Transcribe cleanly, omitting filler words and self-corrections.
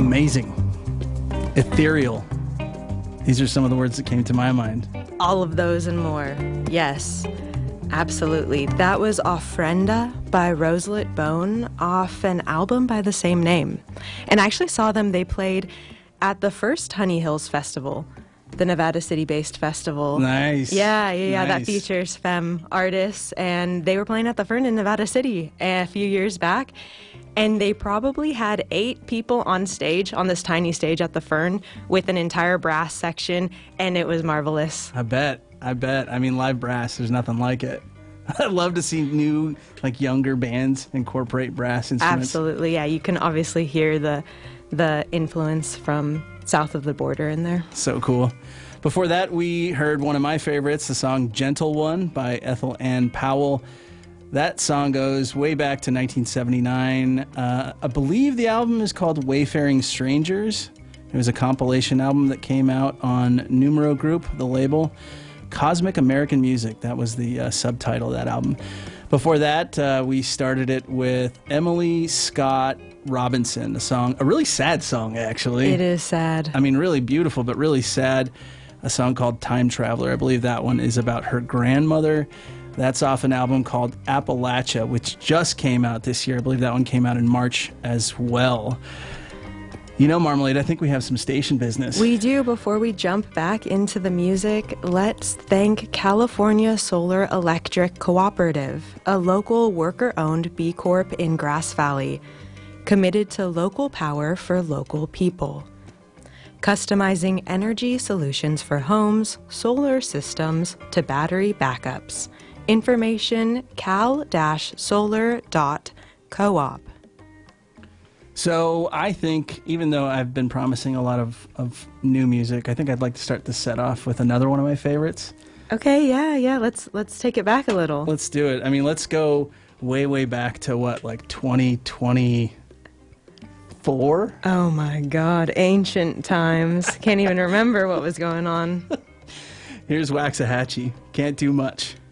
Amazing. Ethereal. These are some of the words that came to my mind. All of those and more. Yes, absolutely. That was Ofrenda by Roselit Bone off an album by the same name. And I actually saw them. They played at the first Honey Hills Festival, the Nevada City-based festival. Nice. Yeah. Nice. That features femme artists. And they were playing at the Fern in Nevada City a few years back. And they probably had 8 people on stage, on this tiny stage at the Fern, with an entire brass section, and it was marvelous. I bet. I mean, live brass, there's nothing like it. I'd love to see new, younger bands incorporate brass instruments. Absolutely, yeah. You can obviously hear the influence from south of the border in there. So cool. Before that, we heard one of my favorites, the song Gentle One by Ethel Ann Powell. That song goes way back to 1979. I believe the album is called Wayfaring Strangers. It was a compilation album that came out on Numero Group, the label. Cosmic American Music, that was the subtitle of that album. Before that, we started it with Emily Scott Robinson, a really sad song, actually. It is sad. I mean, really beautiful, but really sad. A song called Time Traveler. I believe that one is about her grandmother. That's off an album called Appalachia, which just came out this year. I believe that one came out in March as well. You know, Marmalade, I think we have some station business. We do. Before we jump back into the music, let's thank California Solar Electric Cooperative, a local worker-owned B Corp in Grass Valley, committed to local power for local people. Customizing energy solutions for homes, solar systems, to battery backups. Information, cal-solar.coop. So I think, even though I've been promising a lot of new music, I think I'd like to start this set off with another one of my favorites. Okay, yeah. Let's take it back a little. Let's do it. I mean, let's go way back to 2024? Oh my God, ancient times. Can't even remember what was going on. Here's Waxahachie. Can't do much.